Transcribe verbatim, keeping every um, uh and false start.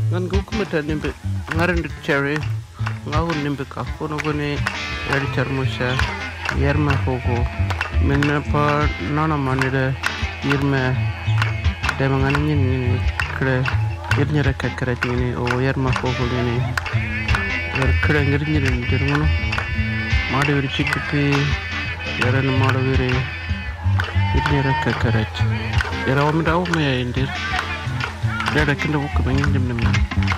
ngan gu kumata nimbe ngaran cherry ngawu nimbe ka kono gone yari charmusha yerma fogo minna pa nana manida yirma demangan ni kre yirnya reka kre ni o yerma fogo ni yer kre ngirnya ni dirmono maade veri chikti yaran maade veri yirnya reka kre yara omda o me indir dada kinda bukka bangin jim nim